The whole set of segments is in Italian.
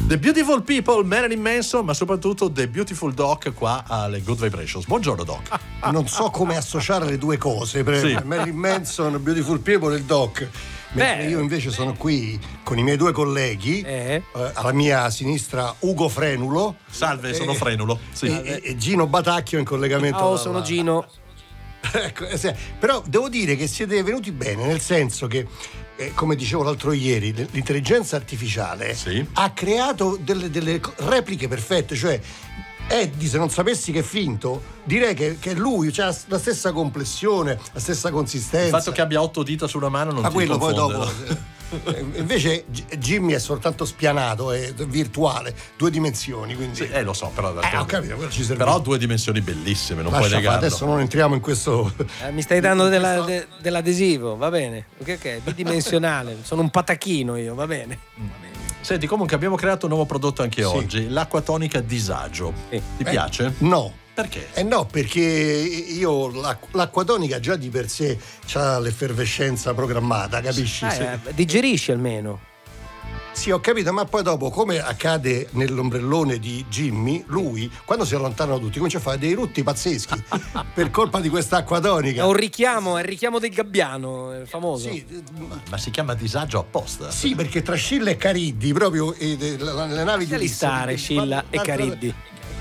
The Beautiful People, Marilyn Manson, ma soprattutto The Beautiful Doc qua alle Good Vibrations. Buongiorno Doc. Non so come associare le due cose, Sì. Marilyn Manson, Beautiful People e il Doc. Mentre io invece sono qui con i miei due colleghi, alla mia sinistra Ugo Frenulo. Salve, sono Frenulo. Sì. E Gino Batacchio in collegamento. Ciao, sono Gino. Ecco, però devo dire che siete venuti bene, nel senso che come dicevo l'altro ieri, l'intelligenza artificiale ha creato delle repliche perfette, cioè Eddie, se non sapessi che è finto, direi che lui c'ha la stessa complessione, la stessa consistenza. Il fatto che abbia 8 dita su una mano non ti quello poi confonde. dopo invece Jimmy è soltanto spianato, è virtuale, 2 dimensioni, quindi Sì, lo so, però ho capito, quello ci serve. però 2 dimensioni bellissime, non puoi Lascia fare, negarlo. adesso non entriamo in questo. Mi stai dando dell'adesivo, va bene? Ok, bidimensionale. Sono un patachino io, va bene. Senti, comunque abbiamo creato un nuovo prodotto anche oggi, l'acqua tonica Disagio. Ti piace? No. Perché? No, perché io l'acqua tonica già di per sé c'ha l'effervescenza programmata, capisci? Digerisci almeno. Sì, ho capito, ma poi dopo, come accade nell'ombrellone di Jimmy, lui, quando si allontanano tutti, comincia a fare dei rutti pazzeschi per colpa di quest'acqua tonica. È il richiamo del gabbiano, è famoso. Sì, Ma si chiama Disagio apposta? sì, perché tra Scilla e Cariddi, proprio le navi di Ulisse, Stare Scilla e Cariddi.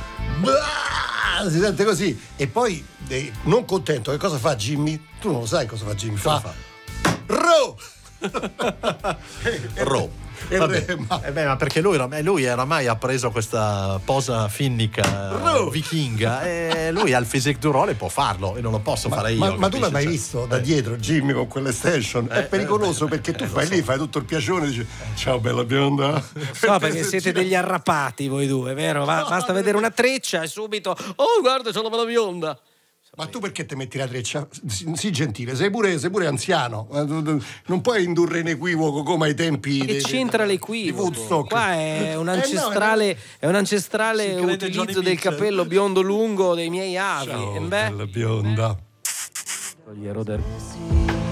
Si sente così. E poi, non contento, che cosa fa Jimmy? Tu non lo sai cosa fa Jimmy? Fa Ro! Ro. Ma perché lui oramai ha preso questa posa finnica vichinga e lui ha il physique du role e può farlo e non lo posso fare io. Ma tu l'hai mai visto da dietro Jimmy con quell'extension? È pericoloso perché tu fai lì, fai tutto il piacere e dici ciao bella bionda. No, perché siete degli arrapati voi due, vero? Basta vedere una treccia e subito oh guarda c'ho la bella bionda. Ma tu perché ti metti la treccia? Sii gentile, sei pure anziano. Non puoi indurre in equivoco come ai tempi. Che c'entra l'equivoco? Qua è un ancestrale, utilizzo del capello biondo lungo dei miei avi. Ciao, bella bionda. Toglierò del